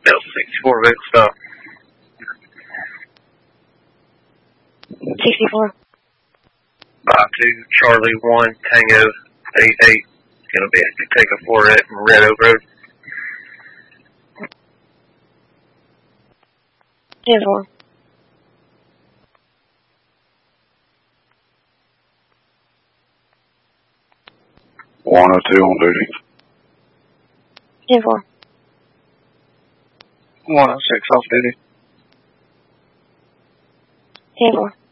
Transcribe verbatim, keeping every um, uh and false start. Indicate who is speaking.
Speaker 1: Delta sixty-four, vehicle stop.
Speaker 2: sixty-four.
Speaker 1: five two Charlie one Tango eighty-eight. Gonna be at Take a four at Red Oak Road.
Speaker 2: ten four.
Speaker 3: one oh two on duty.
Speaker 2: ten four.
Speaker 4: one oh six off duty.
Speaker 2: ten four.